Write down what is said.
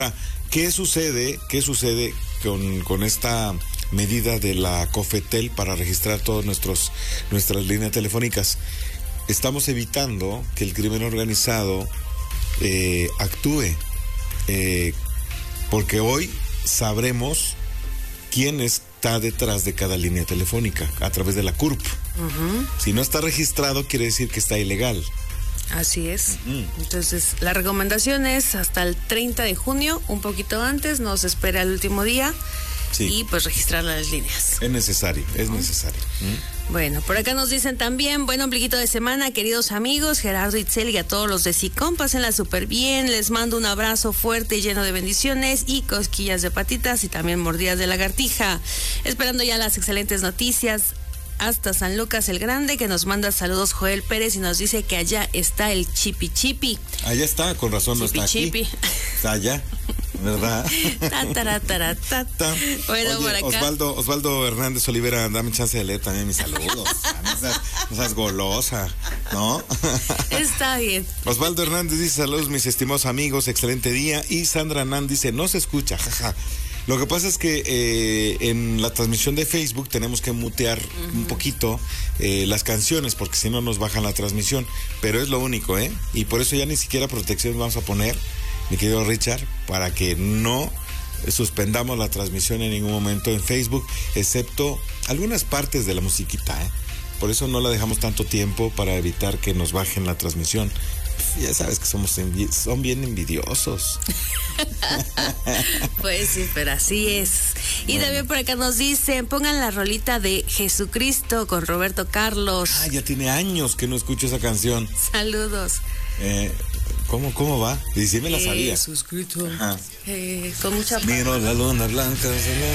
¿Qué sucede con esta medida de la COFETEL para registrar todas nuestras líneas telefónicas? Estamos evitando que el crimen organizado actúe, porque hoy sabremos quién está detrás de cada línea telefónica a través de la CURP. Uh-huh. Si no está registrado, quiere decir que está ilegal. Así es. Uh-huh. Entonces, la recomendación es hasta el 30 de junio, un poquito antes, no se espera el último día. Sí. Y pues registrar las líneas. Es necesario. Bueno, por acá nos dicen también, buen ombliguito de semana, queridos amigos, Gerardo, Itzel y a todos los de SICOM, pásenla súper bien, les mando un abrazo fuerte y lleno de bendiciones y cosquillas de patitas y también mordidas de lagartija. Esperando ya las excelentes noticias. Hasta San Lucas el Grande, que nos manda saludos Joel Pérez y nos dice que allá está el Chipi Chipi. Allá está, con razón no está aquí. Chipi. Está allá, ¿verdad? Bueno, oye, por acá. Osvaldo Hernández Olivera, dame chance de leer también mis saludos. No seas golosa, ¿no? Está bien. Osvaldo Hernández dice, saludos mis estimados amigos, excelente día. Y Sandra Nan dice, no se escucha, jaja. Lo que pasa es que en la transmisión de Facebook tenemos que mutear un poquito las canciones, porque si no nos bajan la transmisión, pero es lo único, y por eso ya ni siquiera protección vamos a poner, mi querido Richard, para que no suspendamos la transmisión en ningún momento en Facebook, excepto algunas partes de la musiquita, por eso no la dejamos tanto tiempo, para evitar que nos bajen la transmisión. Ya sabes que son bien envidiosos. Pues sí, pero así es. Y bueno, también por acá nos dicen, pongan la rolita de Jesucristo con Roberto Carlos. Ya tiene años que no escucho esa canción. Saludos. ¿Cómo va? Y sí me la sabía. Jesucristo. Con mucha miro la luna blanca.